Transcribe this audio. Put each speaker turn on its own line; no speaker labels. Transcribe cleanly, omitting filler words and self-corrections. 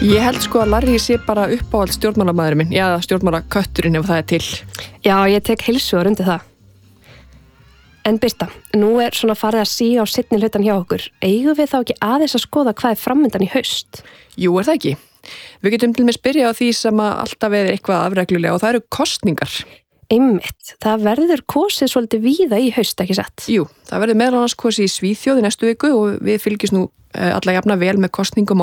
Ég held sko að Larry sé bara uppáhald stjórnmálamæðurinn minn, já, stjórnmálakötturinn ef það til.
Já, ég tek heilsugar undir það. En Birta, nú svona farið að síga á seinni hlutan hjá okkur. Eigum við þá ekki aðeins að skoða hvað framundan í haust?
Jú, það ekki. Við getum til með spyrja á því sem að alltaf er eitthvað afreglulega og það eru kosningar.
Einmitt, það verður kosið svolítið víða í haust, ekki satt?
Jú, það verður meðal annars kosið í Svíþjóð í næstu viku og við fylgjumst nú alla jafna vel með kosningum